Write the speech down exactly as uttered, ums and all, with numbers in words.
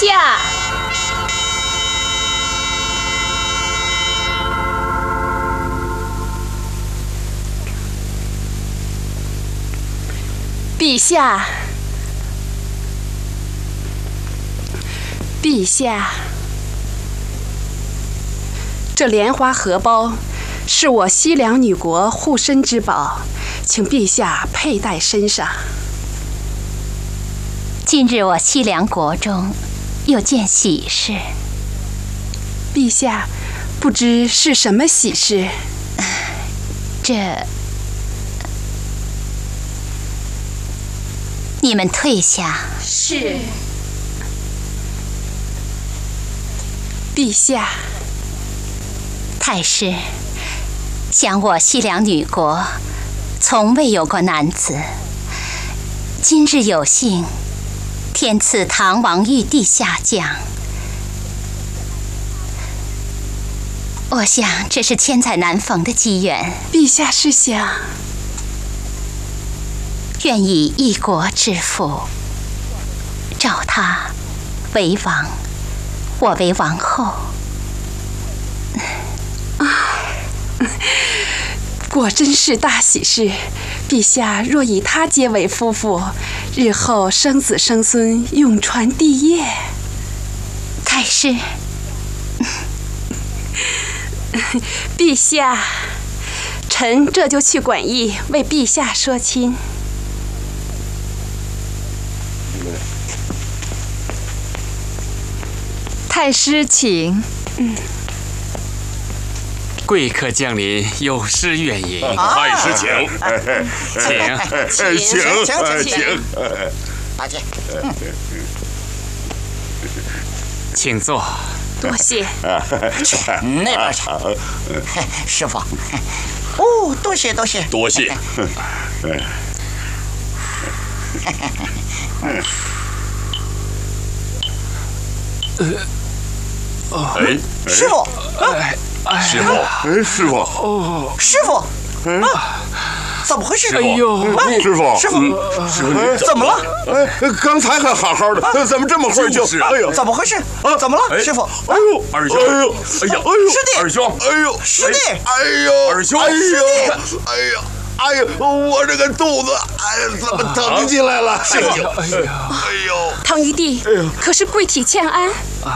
下。陛下，陛下，这莲花荷包是我西凉女国护身之宝，请陛下佩戴身上。 今日我西凉国中有件喜事， 陛下，不知是什么喜事？ 这你们退下。 是。陛下， 太师，想我西凉女国从未有过男子，今日有幸天赐唐王玉帝下降，我想这是千载难逢的机缘。 陛下是想愿以一国之父，召他为王，我为王后。 啊，果真是大喜事！陛下若以他结为夫妇，日后生子生孙，永传帝业。 太师， 陛下，臣这就去馆驿为陛下说亲。 太师请。 嗯。 贵客降临，有失远迎。 太师请， 请， 请， 请， 请。 大姐， 请坐。 多谢。 去那边去。师傅。哦，多谢多谢。 多谢。哎， 师傅， 师傅，哎，师傅， 哦，师傅，啊，怎么回事？ 哎呦，师傅， 师傅， 师傅， 怎么了？ 哎，刚才还好好的，怎么这么会儿就？ 哎呦，怎么回事？啊，怎么了，师傅？ 哎呦，二兄，哎呦，哎呀， 师弟， 二兄，哎呦， 师弟， 哎呦， 二兄，哎呦，哎呀。哎呦，我这个肚子，哎呀，怎么疼起来了？哎呦，哎呦， 唐玉帝，可是贵体欠安。